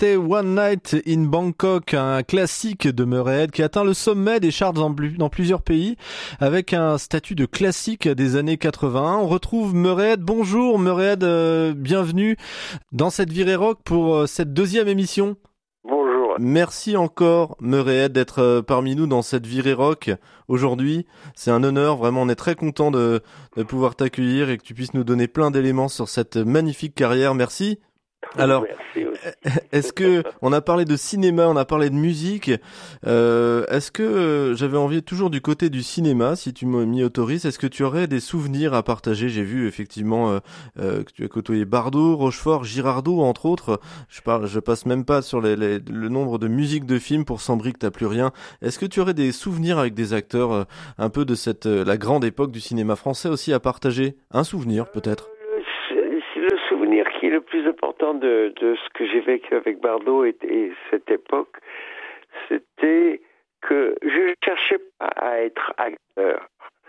c'était One Night in Bangkok, un classique de Murray Head qui atteint le sommet des charts dans plusieurs pays avec un statut de classique des années 80. On retrouve Murray Head. Bonjour Murray Head, bienvenue dans cette virée rock pour cette deuxième émission. Bonjour. Merci encore Murray Head d'être parmi nous dans cette virée rock aujourd'hui. C'est un honneur, vraiment on est très content de pouvoir t'accueillir et que tu puisses nous donner plein d'éléments sur cette magnifique carrière. Merci. Alors, est-ce que on a parlé de cinéma, on a parlé de musique, est-ce que j'avais envie toujours du côté du cinéma, si tu m'y autorises, est-ce que tu aurais des souvenirs à partager? J'ai vu effectivement que tu as côtoyé Bardot, Rochefort, Girardot entre autres. Je passe même pas sur le nombre de musiques de films pour Sambry que t'as plus rien. Est-ce que tu aurais des souvenirs avec des acteurs un peu de cette la grande époque du cinéma français aussi à partager? Un souvenir peut-être? Le souvenir qui est le plus important de ce que j'ai vécu avec Bardot et cette époque, c'était que je ne cherchais pas à être acteur.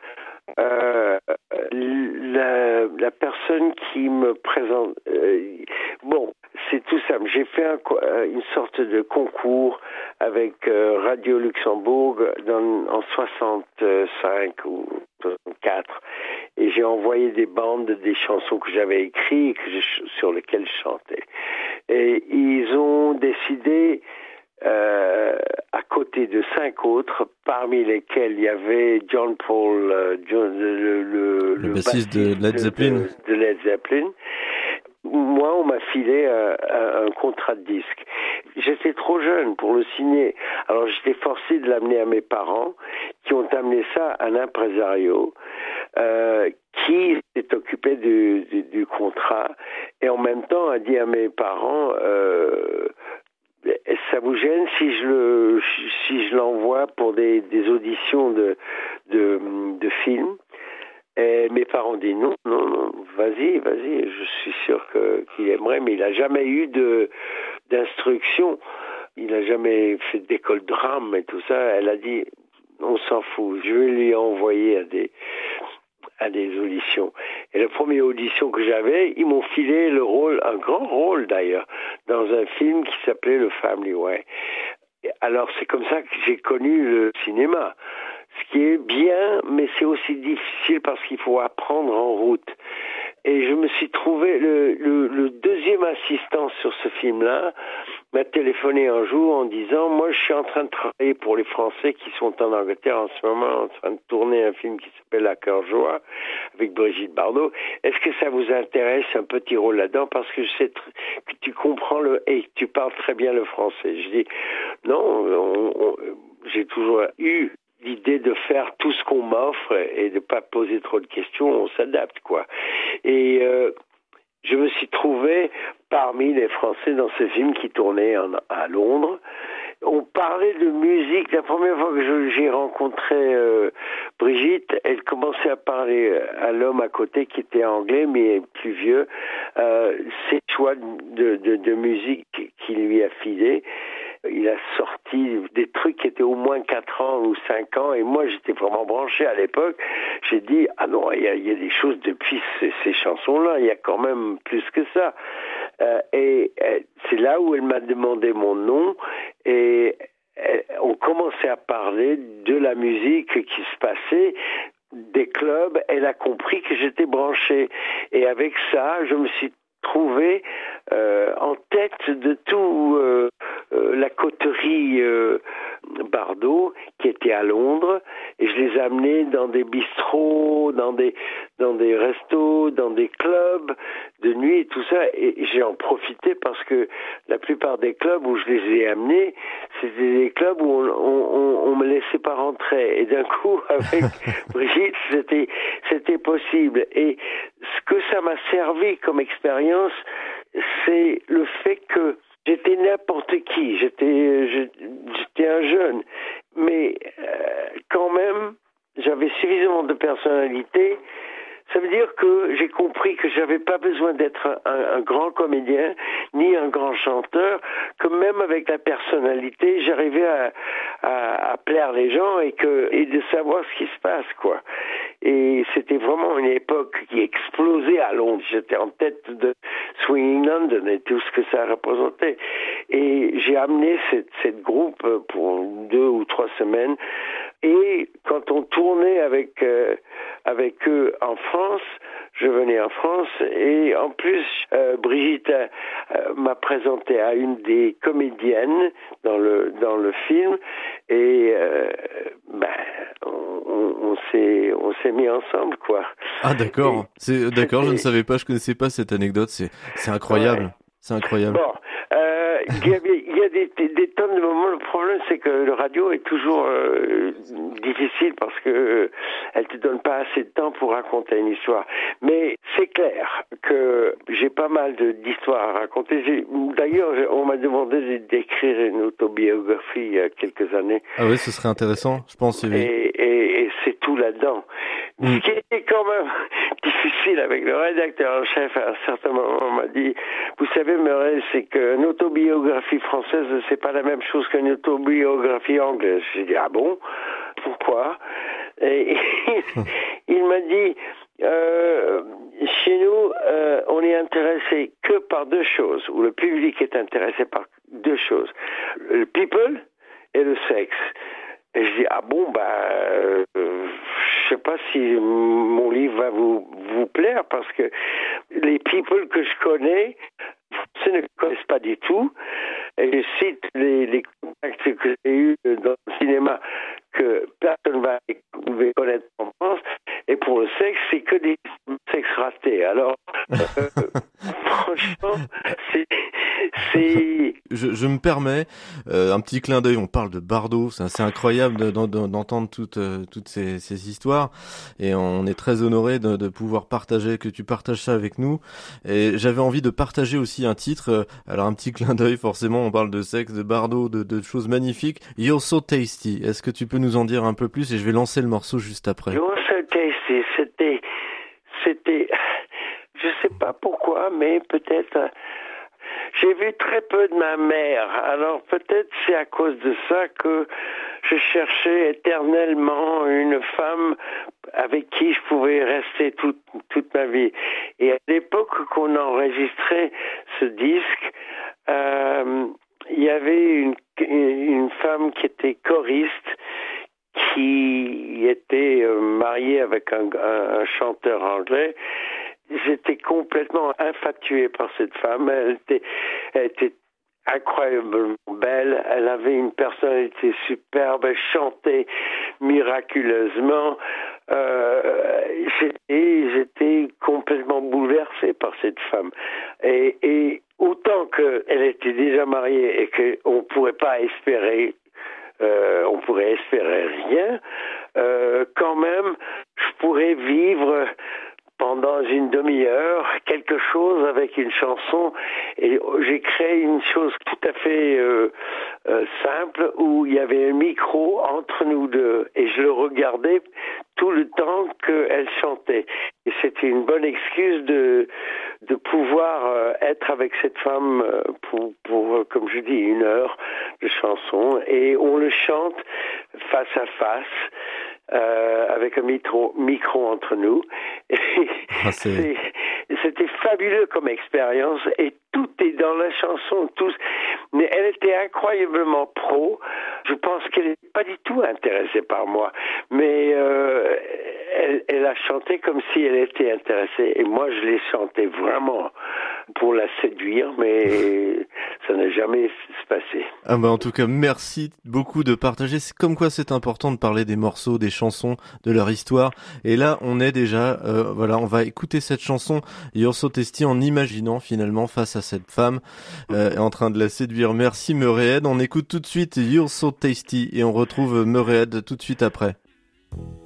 La personne qui me présente, c'est tout simple. J'ai fait une sorte de concours avec Radio Luxembourg en 65 ou 64, et j'ai envoyé des bandes des chansons que j'avais écrites et sur lesquelles je chantais. Et ils ont décidé, à côté de 5 autres, parmi lesquels il y avait John Paul, le bassiste de Led Zeppelin. De Led Zeppelin. Moi, on m'a filé un contrat de disque. J'étais trop jeune pour le signer. Alors, j'étais forcé de l'amener à mes parents, qui ont amené ça à un impresario qui s'est occupé du contrat, et en même temps a dit à mes parents, ça vous gêne si je l'envoie pour des auditions de films? Et mes parents disent non, vas-y, je suis sûr qu'il aimerait, mais il n'a jamais eu d'instruction, il n'a jamais fait d'école de drame et tout ça. Elle a dit, on s'en fout, je vais lui envoyer à des auditions. Et la première audition que j'avais, ils m'ont filé le rôle, un grand rôle d'ailleurs, dans un film qui s'appelait Le Family Way. Alors c'est comme ça que j'ai connu le cinéma. Ce qui est bien, mais c'est aussi difficile parce qu'il faut apprendre en route. Et je me suis trouvé, le deuxième assistant sur ce film-là m'a téléphoné un jour en disant, moi je suis en train de travailler pour les Français qui sont en Angleterre en ce moment, en train de tourner un film qui s'appelle À cœur joie avec Brigitte Bardot. Est-ce que ça vous intéresse, un petit rôle là-dedans, parce que je sais que tu comprends et que tu parles très bien le français. Je dis, non, j'ai toujours eu l'idée de faire tout ce qu'on m'offre et de pas poser trop de questions, on s'adapte, quoi. Et je me suis trouvé parmi les Français dans ce film qui tournait à Londres. On parlait de musique. La première fois que j'ai rencontré Brigitte, elle commençait à parler à l'homme à côté qui était anglais mais plus vieux, ses choix de musique qu'il lui a filé. Il a sorti des trucs qui étaient au moins 4 ans ou 5 ans, et moi j'étais vraiment branché à l'époque. J'ai dit, ah non, il y a des choses depuis ces chansons-là, il y a quand même plus que ça. Et c'est là où elle m'a demandé mon nom, et on commençait à parler de la musique qui se passait, des clubs. Elle a compris que j'étais branché, et avec ça, je me suis trouvé en tête de tout la coterie Bardot qui était à Londres, et je les amenais dans des bistrots, dans des restos, dans des clubs de nuit et tout ça, et j'ai en profité parce que la plupart des clubs où je les ai amenés, c'était des clubs où on me laissait pas rentrer, et d'un coup avec Brigitte c'était possible. Et ce que ça m'a servi comme expérience, c'est le fait que j'étais n'importe qui, j'étais un jeune, mais quand même, j'avais suffisamment de personnalité. Ça veut dire que j'ai compris que j'avais pas besoin d'être un grand comédien, ni un grand chanteur, que même avec la personnalité, j'arrivais à plaire les gens et de savoir ce qui se passe, quoi. et c'était vraiment une époque qui explosait à Londres. J'étais en tête de Swinging London et tout ce que ça représentait. Et j'ai amené cette groupe pour 2 ou 3 semaines. Et quand on tournait avec eux en France, je venais en France et en plus Brigitte m'a présenté à une des comédiennes dans le film et on s'est mis ensemble quoi. Ah d'accord, d'accord, je ne savais pas, je connaissais pas cette anecdote, c'est incroyable. Ouais. C'est incroyable. Bon, il y a des tonnes de moments. Le problème, c'est que le radio est toujours difficile parce que elle te donne pas assez de temps pour raconter une histoire. Mais c'est clair que j'ai pas mal d'histoires à raconter. D'ailleurs, on m'a demandé d'écrire une autobiographie il y a quelques années. Ah oui, ce serait intéressant, je pense. Oui. Et c'est tout là-dedans. Ce qui est quand même difficile avec le rédacteur en chef, à un certain moment, m'a dit, vous savez, Murray, c'est qu'une autobiographie française, c'est pas la même chose qu'une autobiographie anglaise. J'ai dit, ah bon? Pourquoi? Et il m'a dit, chez nous, on est intéressé que par 2 choses, ou le public est intéressé par 2 choses. Le people et le sexe. Et je dis, ah bon, je sais pas si mon livre va vous plaire parce que les people que je connais, ne connaissent pas du tout. Et je cite les contacts que j'ai eus dans le cinéma que personne va connaître en France. Et pour le sexe, c'est que des sexes ratés. Alors, franchement, c'est... Je me permets un petit clin d'œil. On parle de Bardot, c'est incroyable d'entendre toutes ces histoires, et on est très honoré de pouvoir que tu partages ça avec nous. Et j'avais envie de partager aussi un titre. Alors un petit clin d'œil, forcément, on parle de sexe, de Bardot, de choses magnifiques. You're So Tasty. Est-ce que tu peux nous en dire un peu plus, et je vais lancer le morceau juste après. You're So Tasty, c'était, je sais pas pourquoi, mais peut-être. J'ai vu très peu de ma mère, alors peut-être c'est à cause de ça que je cherchais éternellement une femme avec qui je pouvais rester toute ma vie. Et à l'époque qu'on enregistrait ce disque, il y avait une femme qui était choriste, qui était mariée avec un chanteur anglais. J'étais complètement infatué par cette femme. Elle était incroyablement belle. Elle avait une personnalité superbe. Elle chantait miraculeusement. J'étais complètement bouleversé par cette femme. Et autant qu'elle était déjà mariée et qu'on pourrait pas espérer, on pourrait espérer rien, quand même, je pourrais vivre pendant une demi-heure quelque chose avec une chanson, et j'ai créé une chose tout à fait simple où il y avait un micro entre nous deux et je le regardais tout le temps qu'elle chantait, et c'était une bonne excuse de pouvoir être avec cette femme pour comme je dis 1 heure de chanson, et on le chante face à face avec un micro entre nous. C'était fabuleux comme expérience, et tout est dans la chanson, mais elle était incroyablement pro. Je pense qu'elle n'est pas du tout intéressée par moi, mais elle a chanté comme si elle était intéressée, et moi je l'ai chanté vraiment pour la séduire, mais ça n'a jamais se passé. Ah en tout cas, merci beaucoup de partager. C'est comme quoi c'est important de parler des morceaux, des chansons, de leur histoire. Et là, on est déjà, on va écouter cette chanson You're So Tasty en imaginant finalement face à cette femme en train de la séduire. Merci Murray. On écoute tout de suite You're So Tasty et on retrouve Murray tout de suite après.